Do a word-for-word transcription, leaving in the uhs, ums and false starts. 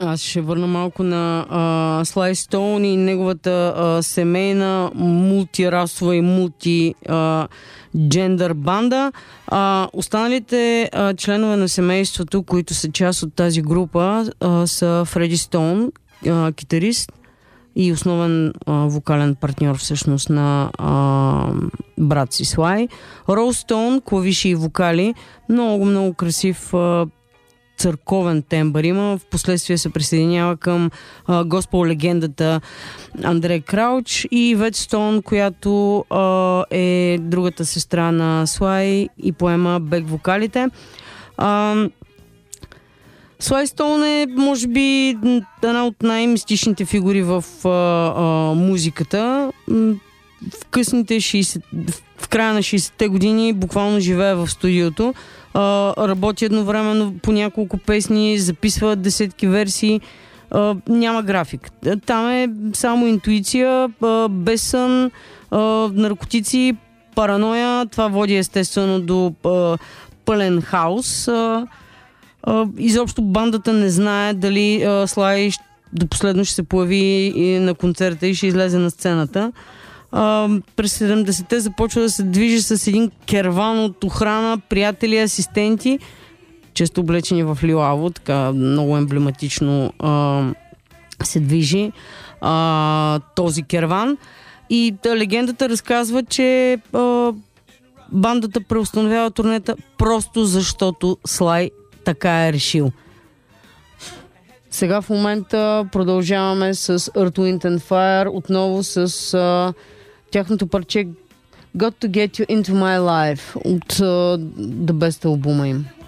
Аз ще върна малко на Слай Стоун и неговата а, семейна, мултирасова и мулти-джендър банда. А, останалите а, членове на семейството, които са част от тази група, а, са Фреди Стоун, а, китарист и основен а, вокален партньор всъщност на а, брат си Слай. Роуз Стоун, клавиши и вокали. Много, много красив а, църковен тембър има. Впоследствие се присъединява към а, госпел легендата Андре Крауч и Вет Стоун, която а, е другата сестра на Слай и поема бек вокалите. А, Слай Стоун е, може би, една от най-мистичните фигури в а, а, музиката. В късните шейсет, в края на шейсетте години буквално живее в студиото. Uh, работи едновременно по няколко песни, записва десетки версии, uh, няма график. Там е само интуиция, uh, без сън, uh, наркотици, параноя. Това води естествено до uh, пълен хаос. Uh, uh, изобщо бандата не знае дали uh, Слай до последно ще се появи и на концерта и ще излезе на сцената. Uh, през седемдесетте започва да се движи с един керван от охрана, приятели, асистенти, често облечени в лилаво, така много емблематично uh, се движи uh, този керван. И да, легендата разказва, че uh, бандата преустановява турнета просто защото Слай така е решил. Сега в момента продължаваме с Earth, Wind and Fire, отново с uh, тяхното парче Got to Get You Into My Life от uh, The Best албума им.